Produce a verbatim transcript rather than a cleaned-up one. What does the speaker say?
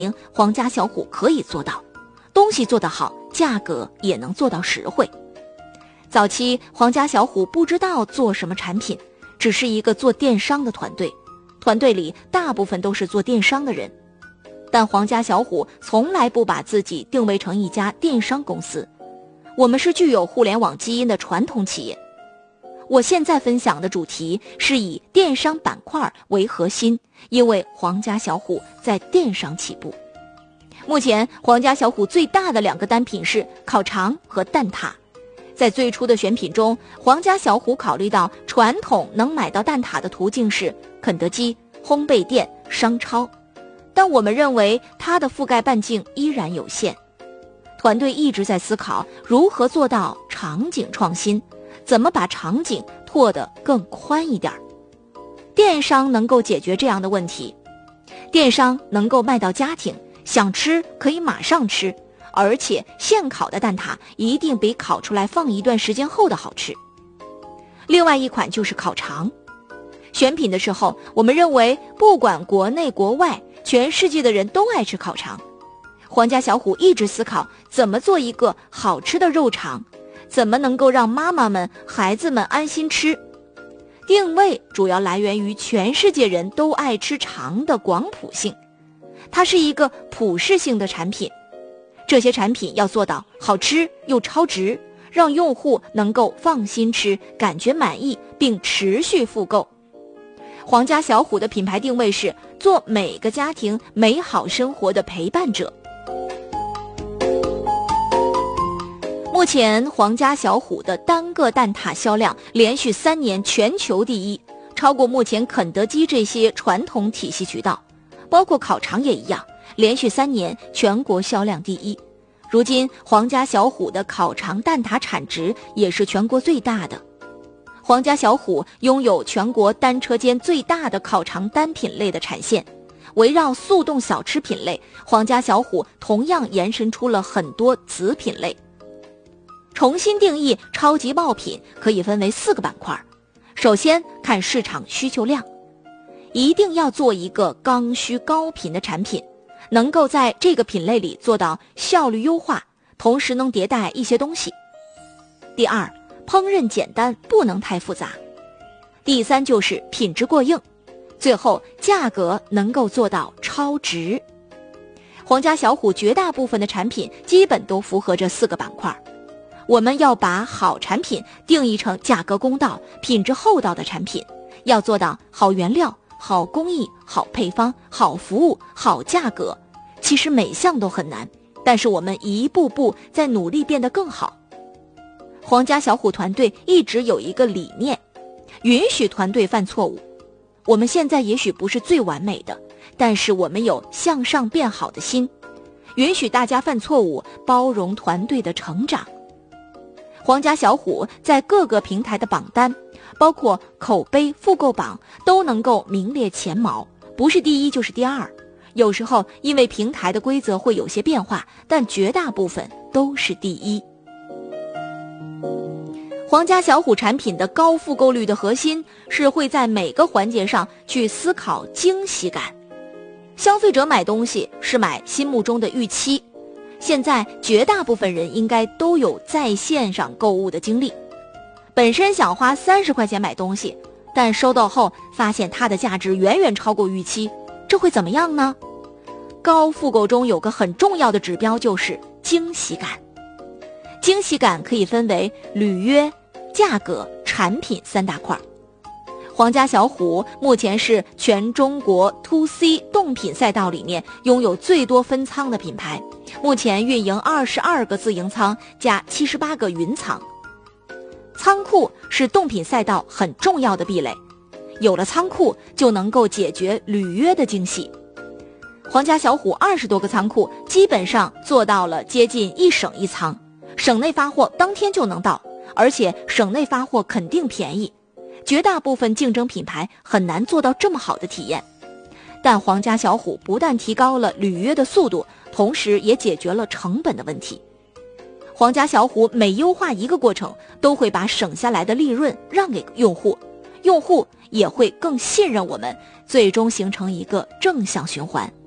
皇家小虎可以做到，东西做得好，价格也能做到实惠。早期皇家小虎不知道做什么产品，只是一个做电商的团队，团队里大部分都是做电商的人。但皇家小虎从来不把自己定位成一家电商公司，我们是具有互联网基因的传统企业。我现在分享的主题是以电商板块为核心，因为皇家小虎在电商起步。目前皇家小虎最大的两个单品是烤肠和蛋挞。在最初的选品中，皇家小虎考虑到传统能买到蛋挞的途径是肯德基、烘焙店、商超，但我们认为它的覆盖半径依然有限。团队一直在思考如何做到场景创新，怎么把场景拓得更宽一点。电商能够解决这样的问题，电商能够卖到家庭，想吃可以马上吃，而且现烤的蛋挞一定比烤出来放一段时间后的好吃。另外一款就是烤肠。选品的时候，我们认为不管国内国外，全世界的人都爱吃烤肠。皇家小虎一直思考怎么做一个好吃的肉肠，怎么能够让妈妈们、孩子们安心吃。定位主要来源于全世界人都爱吃肠的广谱性，它是一个普适性的产品。这些产品要做到好吃又超值，让用户能够放心吃，感觉满意并持续复购。皇家小虎的品牌定位是做每个家庭美好生活的陪伴者。目前皇家小虎的单个蛋挞销量连续三年全球第一，超过目前肯德基这些传统体系渠道，包括烤肠也一样，连续三年全国销量第一。如今皇家小虎的烤肠蛋挞产值也是全国最大的。皇家小虎拥有全国单车间最大的烤肠单品类的产线，围绕速冻小吃品类，皇家小虎同样延伸出了很多子品类。重新定义超级爆品可以分为四个板块。首先看市场需求量，一定要做一个刚需高频的产品，能够在这个品类里做到效率优化，同时能迭代一些东西。第二，烹饪简单，不能太复杂。第三就是品质过硬，最后价格能够做到超值。皇家小虎绝大部分的产品基本都符合这四个板块。我们要把好产品定义成价格公道、品质厚道的产品，要做到好原料、好工艺、好配方、好服务、好价格。其实每项都很难，但是我们一步步在努力变得更好。皇家小虎团队一直有一个理念，允许团队犯错误。我们现在也许不是最完美的，但是我们有向上变好的心，允许大家犯错误，包容团队的成长。皇家小虎在各个平台的榜单，包括口碑、复购榜，都能够名列前茅，不是第一就是第二。有时候因为平台的规则会有些变化，但绝大部分都是第一。皇家小虎产品的高复购率的核心是会在每个环节上去思考惊喜感。消费者买东西是买心目中的预期，现在绝大部分人应该都有在线上购物的经历。本身想花三十块钱买东西，但收到后发现它的价值远远超过预期，这会怎么样呢？高复购中有个很重要的指标，就是惊喜感。惊喜感可以分为履约、价格、产品三大块。皇家小虎目前是全中国 to C 动品赛道里面拥有最多分仓的品牌，目前运营二十二个自营仓加七十八个云仓。仓库是动品赛道很重要的壁垒，有了仓库就能够解决履约的惊喜。皇家小虎二十多个仓库基本上做到了接近一省一仓，省内发货当天就能到，而且省内发货肯定便宜。绝大部分竞争品牌很难做到这么好的体验，但皇家小虎不但提高了履约的速度，同时也解决了成本的问题。皇家小虎每优化一个过程，都会把省下来的利润让给用户，用户也会更信任我们，最终形成一个正向循环。